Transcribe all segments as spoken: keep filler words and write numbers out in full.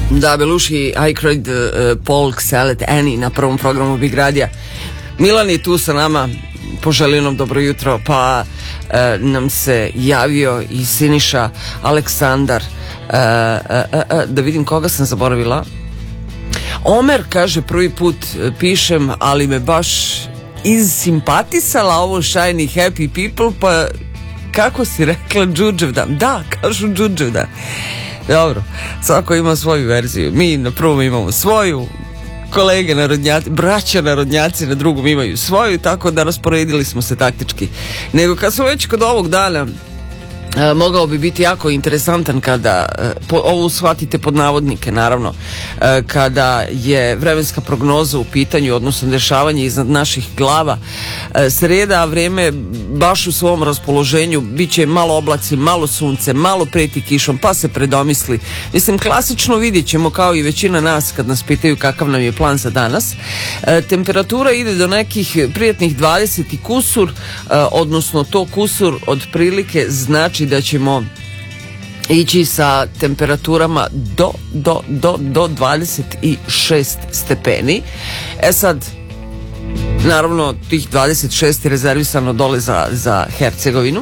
Da, Belushi, I Cried, uh, Polk, Salad, Annie na prvom programu Big Radija. Milan je tu sa nama, poželio nam dobro jutro, pa uh, nam se javio i Siniša, Aleksandar, uh, uh, uh, da vidim koga sam zaboravila. Omer kaže, prvi put pišem, ali me baš izsimpatisala ovo Shiny Happy People, pa kako si rekla, Đurđevdan? Da, kažu Đurđevdan. Dobro, svako ima svoju verziju. Mi na prvom imamo svoju, kolege narodnjaci, braća narodnjaci na drugom imaju svoju, tako da rasporedili smo se taktički. Nego kad smo već kod ovog dana, E, mogao bi biti jako interesantan kada, e, po, ovo shvatite pod navodnike naravno, e, kada je vremenska prognoza u pitanju, odnosno dešavanje iznad naših glava. E, sreda, vreme baš u svom raspoloženju, bit će malo oblaci, malo sunce, malo preti kišom, pa se predomisli. Mislim, klasično vidjet ćemo kao i većina nas kad nas pitaju kakav nam je plan za danas. E, temperatura ide do nekih prijatnih dvadeset i kusur, e, odnosno to kusur otprilike znači da ćemo ići sa temperaturama do, do, do, do dvadeset šest stepeni. E sad, naravno, tih dvadeset šest je rezervisano dole za, za Hercegovinu.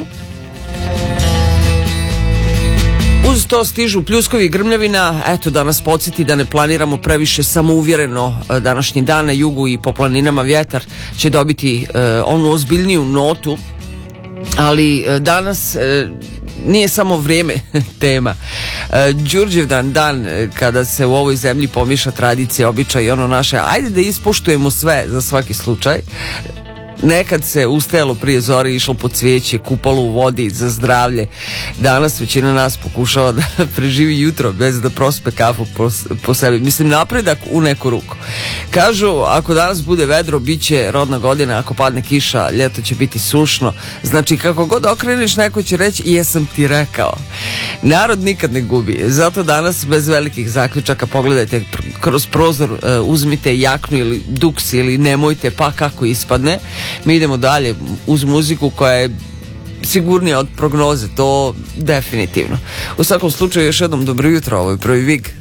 Uz to stižu pljuskovi i grmljavina. Eto, da nas podsjeti da ne planiramo previše samouvjereno današnji dan. Na jugu i po planinama vjetar će dobiti uh, onu ozbiljniju notu, ali uh, danas uh, nije samo vrijeme tema. E, Đurđevdan, dan kada se u ovoj zemlji pomiša tradicija, običaj i ono naše, ajde da ispoštujemo sve za svaki slučaj. Nekad se ustajalo prije zore, išlo po cvijeće, kupalo u vodi za zdravlje. Danas većina nas pokušava da preživi jutro bez da prospe kafu po, po sebi. Mislim, napredak u neku ruku. Kažu, ako danas bude vedro, bit će rodna godina, ako padne kiša, ljeto će biti sušno. Znači, kako god okreneš, neko će reći, jesam ti rekao. Narod nikad ne gubi. Zato danas, bez velikih zaključaka, pogledajte kroz prozor, uzmite jaknu ili duks ili nemojte, pa kako ispadne. Mi idemo dalje uz muziku koja je sigurnija od prognoze, to definitivno. U svakom slučaju, još jednom dobro jutro, ovo je Prvi Vig.